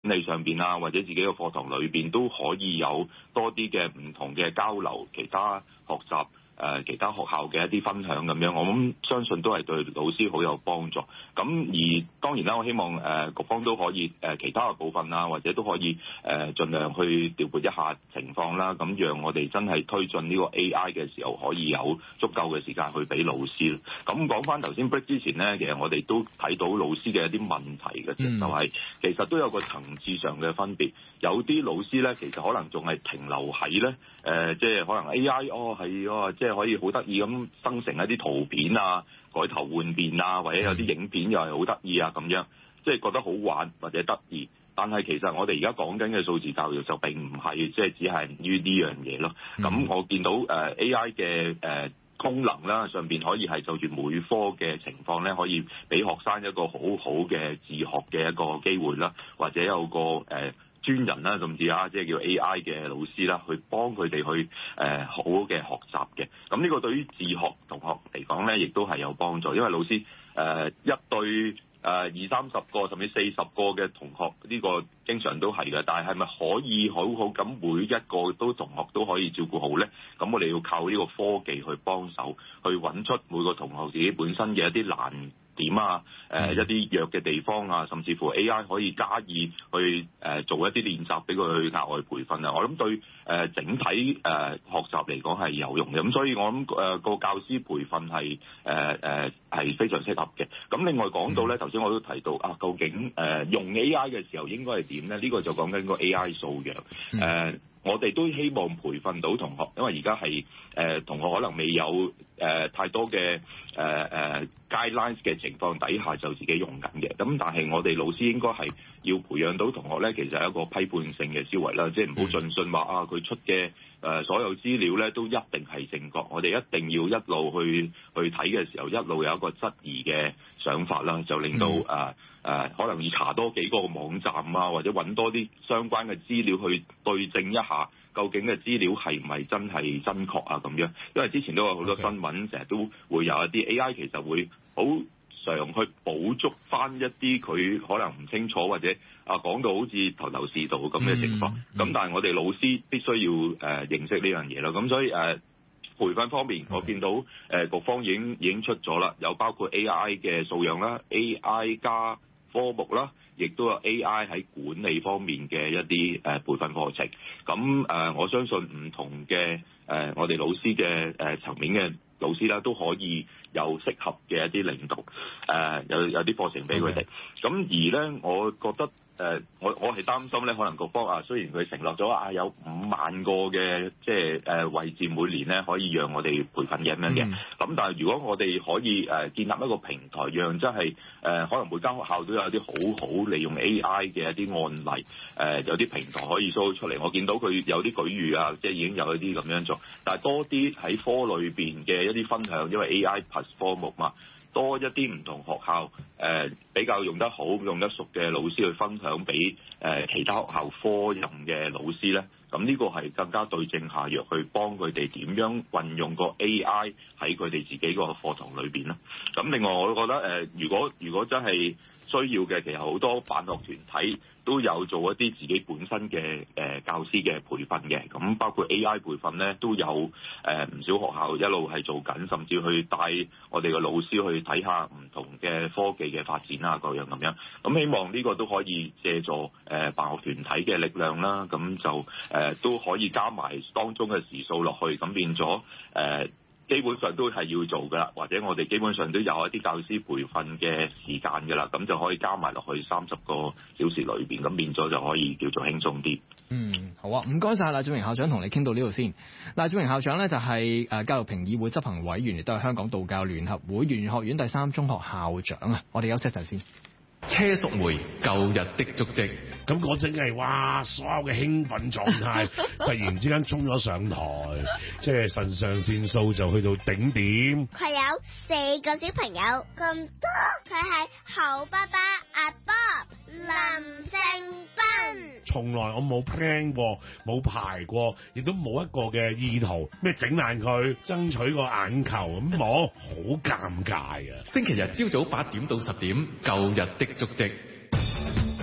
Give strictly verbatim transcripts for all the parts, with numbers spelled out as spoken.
理上邊啊，或者自己嘅課堂裏邊都可以有多啲嘅唔同嘅交流，其他學習。誒其他學校嘅一啲分享咁樣，我諗相信都係對老師好有幫助。咁而當然啦，我希望誒各方都可以誒其他嘅部分啊，或者都可以誒盡量去調撥一下情況啦。咁讓我哋真係推進呢個 A I 嘅時候，可以有足夠嘅時間去俾老師。咁講翻頭先 break 之前咧，其實我哋都睇到老師嘅一啲問題嘅，就係、是、其實都有個層次上嘅分別。有啲老師咧，其實可能仲係停留喺咧誒，即係可能 A I 哦係哦，即係可以好得意咁生成一啲圖片啊，改頭換面啊，或者有啲影片又係好得意啊咁樣，即係覺得好玩或者得意。但係其實我哋而家講緊嘅數字教育就並唔係即係只係於呢樣嘢咯。咁、嗯、我見到誒 A I 嘅誒功能啦，上邊可以係就住每科嘅情況咧，可以俾學生一個好好嘅自學嘅一個機會啦，或者有個誒。呃專人啦，甚至啊，即係叫 A I 嘅老師啦，去幫佢哋去誒、呃、好嘅學習嘅。咁呢個對於自學同學嚟講咧，亦都係有幫助，因為老師誒、呃、一對誒二三十個甚至四十個嘅同學，呢、這個經常都係嘅。但係係咪可以好好咁每一個都同學都可以照顧好咧？咁我哋要靠呢個科技去幫手，去揾出每個同學自己本身嘅一啲難點啊，誒、呃、一啲弱嘅地方啊，甚至乎 A I 可以加以去誒、呃、做一啲練習俾佢去額外培訓啊，我諗對誒、呃、整體誒、呃、學習嚟講係有用嘅，咁所以我諗誒個教師培訓係誒誒係非常適合嘅。咁另外講到咧，頭先我都提到啊，究竟誒、呃、用 A I 嘅時候應該係點咧？呢、這個就講緊個 A I 素養誒。呃我哋都希望培訓到同學，因為而家係誒同學可能未有誒、呃、太多嘅誒誒 guidelines 嘅情況底下就自己用緊嘅。咁但係我哋老師應該係要培養到同學咧，其實係一個批判性嘅思維啦，即係唔好盡信話啊佢出嘅誒、呃、所有資料咧都一定係正確。我哋一定要一路去去睇嘅時候，一路有一個質疑嘅想法啦，就令到誒。呃誒、呃、可能要查多幾個網站啊，或者揾多啲相關嘅資料去對證一下，究竟嘅資料係唔係真係真確啊咁樣。因為之前都有好多新聞，成日都會有一啲 A I 其實會好常去補足翻一啲佢可能唔清楚或者啊講到好似頭頭是道咁嘅情況。咁、嗯嗯、但係我哋老師必須要誒、呃、認識呢樣嘢啦。咁所以誒、呃、培訓方面，我見到誒、呃、各方已經已經出咗啦，有包括 A I 嘅素養啦 ，A I 加科目啦，亦都有 A I 喺管理方面嘅一啲誒培訓課程。咁誒、呃，我相信唔同嘅誒、呃，我哋老師嘅誒、呃、層面嘅老師啦，都可以有適合嘅一啲領導誒、呃，有有啲課程俾佢哋。咁、okay. 而咧，我覺得。誒、呃，我我係擔心咧，可能局方啊，雖然佢承諾咗啊，有五萬個嘅即係誒位置每年咧可以讓我哋培訓嘅咁樣嘅，咁、嗯、但係如果我哋可以誒、呃、建立一個平台，讓即係誒可能每間學校都有啲好好利用 A I 嘅一啲案例，誒、呃、有啲平台可以 show 出嚟。我見到佢有啲舉喻啊，即係已經有一啲咁樣做，但係多啲喺科裏邊嘅一啲分享，因為 A I plus 科目嘛。多一啲唔同學校誒、呃、比較用得好、用得熟嘅老師去分享俾誒、呃、其他學校科任嘅老師咧，咁呢個係更加對症下藥，去幫佢哋點樣運用個 A I 喺佢哋自己個課堂裏邊啦。咁另外我覺得誒、呃，如果如果真係需要嘅，其實好多辦學團體都有做一啲自己本身嘅誒、呃、教師嘅培訓嘅，咁包括 A I 培訓咧都有誒唔、呃、少學校一路係做緊，甚至去帶我哋嘅老師去睇下唔同嘅科技嘅發展啊，各樣咁樣。咁希望呢個都可以借助誒、呃、辦學團體嘅力量啦，咁就誒、呃、都可以加埋當中嘅時數落去，咁變咗誒。呃基本上都係要做噶啦，或者我哋基本上都有一啲教師培訓嘅時間噶啦，咁就可以加埋落去三十個小時裏邊，咁變咗就可以叫做輕鬆啲。嗯，好啊，唔該晒賴俊榮校長，同你傾到呢度先。賴俊榮校長咧就係誒教育評議會執行委員，亦都係香港道教聯合會圓玄學院第三中學校長啊。我哋休息一陣先。車淑梅舊日的足跡，咁嗰陣係哇，所有嘅興奮狀態突然之間衝咗上台，即係腎上腺素就去到頂點。佢有四個小朋友咁多，佢係猴爸爸阿 Bob 林盛斌。從來我冇 plan 過，冇排過，亦都冇一個嘅意圖咩整爛佢，爭取個眼球咁冇，好尷尬啊！星期日朝早八點到十點，舊日的足跡。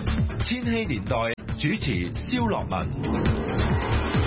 千禧年代主持蕭樂文。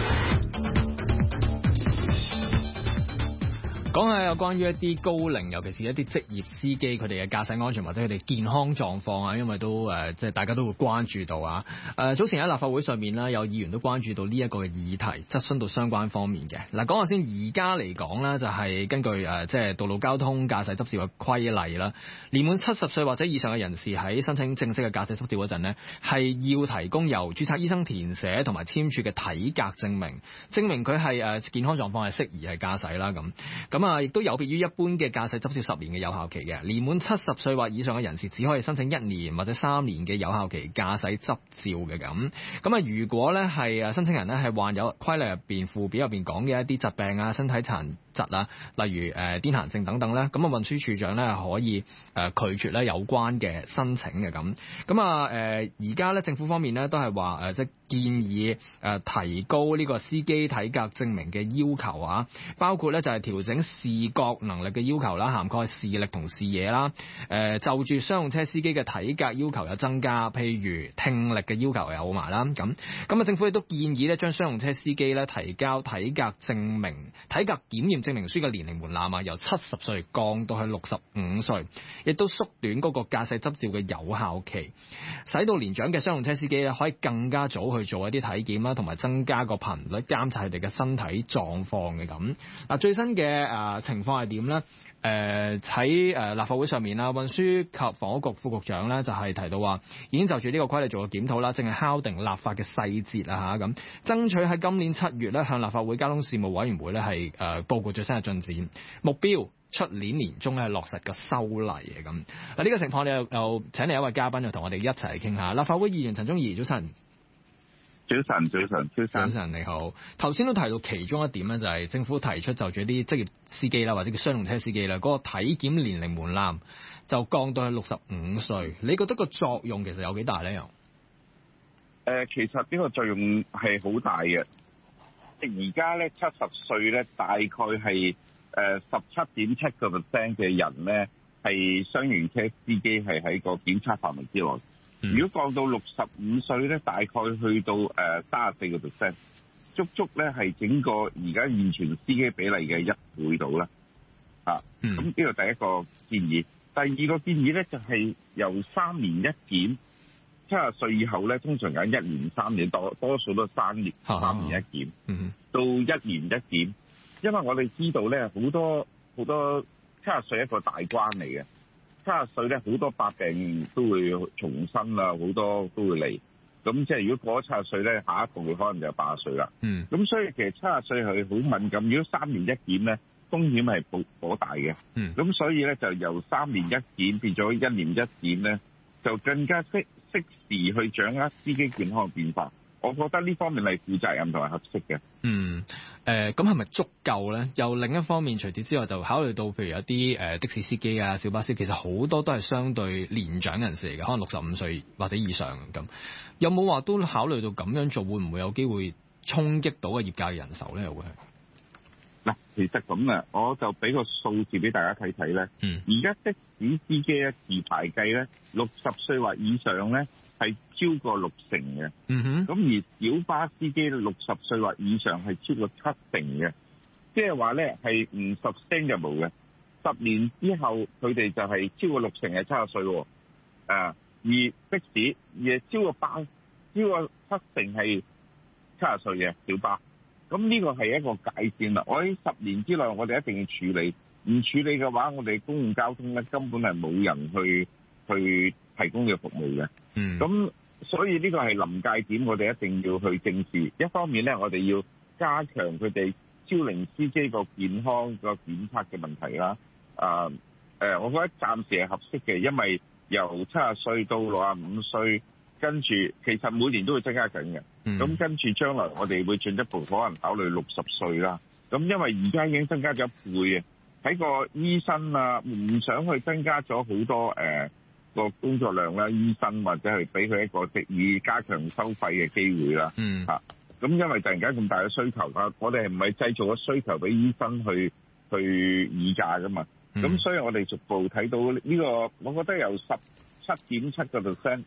講下有關於一啲高齡，尤其是一啲職業司機佢哋嘅駕駛安全或者佢哋健康狀況啊，因為都誒即係大家都會關注到啊。誒、呃、早前喺立法會上面啦，有議員都關注到呢一個嘅議題，質詢到相關方面嘅。嗱，講下先，而家嚟講咧，就係、是、根據誒即係道路交通駕駛執照嘅規例啦，年滿七十歲或者以上嘅人士喺申請正式嘅駕駛執照嗰陣咧，係要提供由註冊醫生填寫同埋簽署嘅體格證明，證明佢係誒健康狀況係適宜係駕駛啦咁。咁啊，亦都有別於一般嘅駕駛執照十年嘅有效期嘅，年滿七十歲或以上嘅人士只可以申請一年或者三年嘅有效期駕駛執照嘅咁。咁啊，如果咧係誒申請人咧係患有規例入邊附表入邊講嘅一啲疾病啊、身體殘疾啊，例如誒癲癇症等等咧，咁啊運輸署長咧可以誒拒絕咧有關嘅申請嘅咁。咁啊誒而家咧政府方面咧都係話誒即係建議誒提高呢個司機體格證明嘅要求啊，包括咧就係調整視覺能力嘅要求啦，涵蓋視力同視野啦。誒、呃、就住商用車司機嘅體格要求有增加，譬如聽力嘅要求有埋啦。咁咁啊，政府亦都建議咧，將商用車司機咧提交體格證明、體格檢驗證明書嘅年齡門檻啊，由七十歲降到去六十五歲，亦都縮短嗰個駕駛執照嘅有效期，使到年長嘅商用車司機咧可以更加早去做一啲體檢啦，同埋增加個頻率監察佢哋嘅身體狀況嘅咁。嗱，最新嘅誒、呃、情況係點咧？誒喺誒立法會上面啦，運輸及房屋局副局長咧就係、是、提到話，已經就住呢個規例做個檢討啦，正係敲定立法嘅細節啊嚇咁，爭取喺今年七月咧向立法會交通事務委員會咧係誒報告最新嘅進展，目標出年年中咧落實個修例嘅咁。嗱，呢個情況你又又請嚟一位嘉賓，就同我哋一齊嚟傾下。立法會議員陳宗彝，早晨。 早晨，早晨，早晨， 早晨，你好。頭先都提到其中一點咧，就係政府提出就住啲職業司機啦，或者叫商用車司機啦，嗰個體檢年齡門檻就降到去六十五歲。你覺得個作用其實有幾大咧？又誒，其實呢個作用係好大嘅。而家咧七十歲咧，大概係誒十七點七個 percent 嘅人咧，係商用車司機係喺個檢測範圍之內。如果降到六十五歲咧，大概去到誒三十四個 percent，足足咧係整個而家現存司機比例嘅一倍到啦。啊，咁呢個第一個建議。第二個建議咧就係、是、由三年一檢，七十歲以後咧通常有一年三年，多多數都三年三年一檢，嗯、到一年一檢。因為我哋知道咧好多好多七十歲一個大關嚟嘅。七十歲咧，好多百病都會重生啦，好多都會嚟。咁即係如果過咗七十歲咧，下一步可能就八十歲啦。嗯。咁所以其實七十歲係好敏感。如果三年一檢咧，風險係頗頗大嘅。嗯。咁所以咧就由三年一檢變咗一年一檢咧，就更加適適時去掌握司機健康嘅變化。我覺得呢方面係負責任同埋合適嘅。嗯。 誒咁係咪足夠咧？又另一方面，除此之外，就考慮到譬如有啲誒、呃、的士司機啊、小巴司機，其實好多都係相對年長人士嚟嘅，可能六十五歲或者以上咁。有冇話都考慮到咁樣做，會唔會有機會衝擊到嘅業界嘅人手咧？又會係嗱，其實咁啊，我就俾個數字俾大家睇睇咧。嗯。而家的士司機咧，持牌計咧，六十歲或以上咧，係超過六成嘅。嗯哼。咁而小巴司機六十歲或以上係超過七成嘅，即係話咧係唔 sustainable 嘅。十年之後佢哋就係超過六成係七十歲喎。啊，而的士亦超過八，超過七成係七十歲嘅小巴。咁呢個係一個界線啦。我喺十年之內，我哋一定要處理。唔處理嘅話，我哋公共交通咧根本係冇人去去提供嘅服務嘅。嗯。咁所以呢個係臨界點，我哋一定要去正視。一方面咧，我哋要加強佢哋超齡司機個健康個檢測嘅問題啦。啊，誒、呃，我覺得暫時係合適嘅，因為由七十歲到六十五歲。跟住，其實每年都會增加緊嘅。咁、嗯、跟住將來我哋會進一步可能考慮六十歲啦。咁因為而家已經增加咗一倍嘅，喺個醫生啊，唔想去增加咗好多誒個、呃、工作量啦，醫生或者係俾佢一個直以加強收費嘅機會啦。嗯。嚇、啊，咁因為突然間咁大嘅需求啦，我哋係唔係製造咗需求俾醫生去去議價噶嘛？咁、嗯、所以我哋逐步睇到呢、這個，我覺得由十七點七個 percent。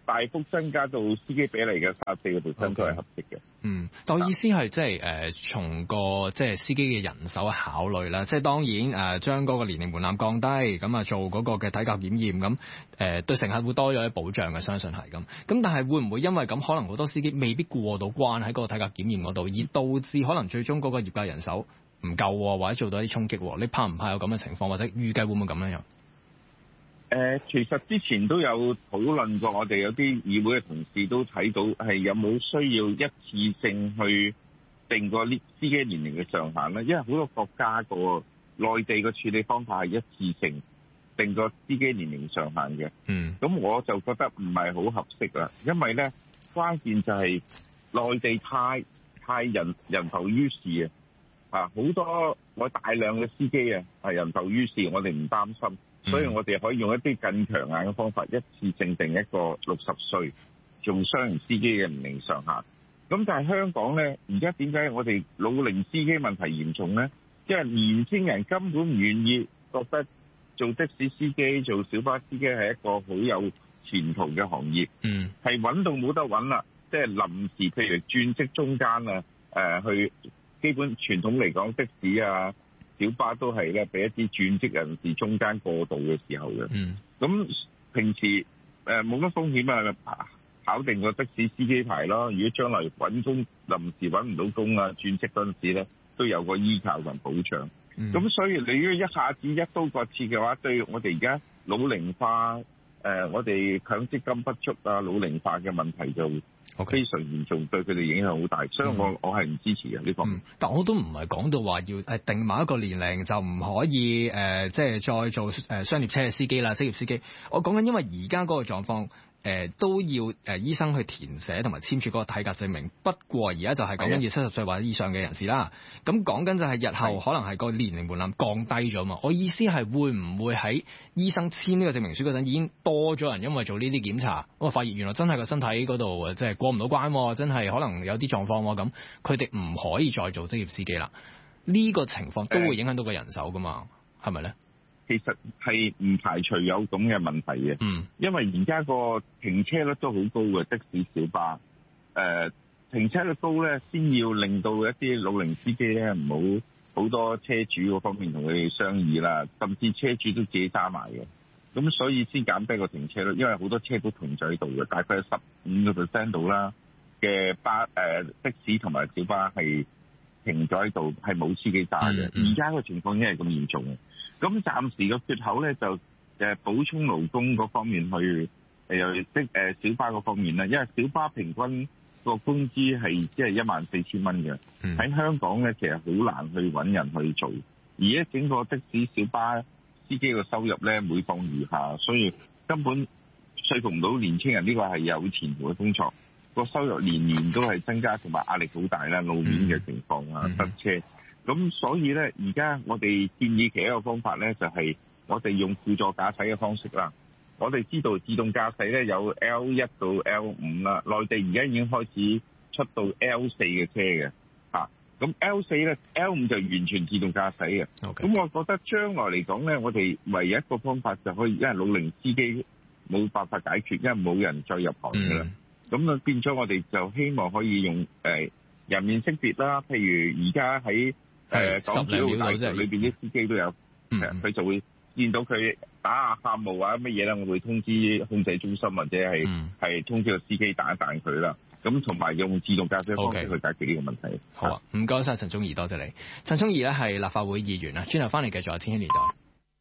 大幅增加到司機比例嘅三十四個 percent 都係合適嘅。 嗯，但我意思係即係誒，從個即係司機嘅人手考慮啦，即係當然誒、呃，將嗰個年齡門檻降低，咁啊做嗰個嘅體格檢驗，咁誒、呃、對乘客會多咗啲保障嘅，相信係咁。咁但係會唔會因為咁，可能好多司機未必過到關喺嗰個體格檢驗嗰度，而導致可能最終嗰個業界人手唔夠，或者做到一啲衝擊？你怕唔怕有咁嘅情況，或者預計會唔會咁樣樣？ 誒、呃，其實之前都有討論過，我哋有啲議會嘅同事都睇到係有冇需要一次性去定個呢司機年齡嘅上限咧？因為好多國家個內地嘅處理方法係一次性定個司機年齡上限嘅。嗯，咁我就覺得唔係好合適啦，因為咧關鍵就係內地太太人人浮於事啊，啊好多我大量嘅司機啊係人浮於事，我哋唔擔心。所以我哋可以用一啲更強硬嘅方法，一次性定一個六十歲做商用司機嘅年齡上限。咁但係香港咧，而家點解我哋老齡司機問題嚴重咧？因為年輕人根本唔願意，覺得做的士司機、做小巴司機係一個好有前途嘅行業。嗯，係揾到冇得揾啦，即係臨時，譬如轉職中間啊，誒去基本傳統嚟講的士啊。小巴都係咧，俾一啲轉職人士中間過渡嘅時候嘅。嗯。咁平時誒冇乜風險啊，考定個的士司機牌咯。如果將來揾工臨時揾唔到工啊，轉職嗰陣時咧，都有個依靠同保障。咁、嗯、所以你如果一下子一刀割切嘅話，對我哋而家老齡化誒、呃，我哋強積金不足啊，老齡化嘅問題就非常嚴重，對佢哋影響好大，所以我、嗯、我係唔支持嘅呢方面。 但我都唔係講到話要誒定某一個年齡就唔可以誒、呃，即係再做誒商業車嘅司機啦，職業司機。我講緊因為而家嗰個狀況。誒、呃、都要誒、呃、醫生去填寫同埋簽署嗰個體格證明，不過而家就係講緊要七十歲或者以上嘅人士啦。咁講緊就係日後可能係個年齡門檻降低咗嘛。我意思係會唔會喺醫生簽呢個證明書嗰陣已經多咗人因為做呢啲檢查，我發現原來真係個身體嗰度即係過唔到關，真係可能有啲狀況咁，佢哋唔可以再做職業司機啦。呢、這個情況都會影響到個人手噶嘛，係咪咧？ 其實係唔排除有咁嘅問題嘅，嗯，因為而家個停車率都好高嘅，的士小巴，誒、呃，停車率高咧，先要令到一啲老齡司機咧唔好好多車主嗰方面同佢哋商議啦，甚至車主都自己揸埋嘅，咁所以先減低個停車率，因為好多車都停咗喺度嘅，大概十五個 percent 度啦嘅巴誒、呃、的士同埋小巴係停咗喺度，係冇司機揸嘅，而家個情況已經係咁嚴重嘅。咁暫時個缺口咧就誒補充勞工嗰方面去誒又即誒小巴嗰方面啦，因為小巴平均個工資係即係一萬四千蚊嘅，喺香港咧其實好難去揾人去做，而家整個的士小巴司機嘅收入咧每況愈下，所以根本說服唔到年青人呢個係有前途嘅工作，個收入年年都係增加，同埋壓力好大啦，路面嘅情況啊，塞車。咁所以咧，而家我哋建議其一個方法咧，就係、是、我哋用輔助駕駛嘅方式啦。我哋知道自動駕駛咧有 L 一到 L 五啦，內地而家已經開始出到 L 四嘅車嘅，嚇。咁 L 四咧 ，L 五就完全自動駕駛嘅。咁、okay. 我覺得將來嚟講咧，我哋唯一一個方法就可以，因為老齡司機冇辦法解決，因為冇人再入行㗎啦。咁、mm. 啊變咗我哋就希望可以用誒、呃、人面識別啦，譬如而家喺誒港珠澳大橋裏邊啲司機都有，佢、嗯、就會見到佢打下喊霧啊乜嘢啦，我會通知控制中心或者係係、嗯、通知個司機彈一彈佢啦。咁同埋用自動駕駛方式去解決呢個問題。 好啊，唔該晒陳宗彝，多謝你。陳宗彝咧係立法會議員啊，轉頭翻嚟繼續有千禧年代。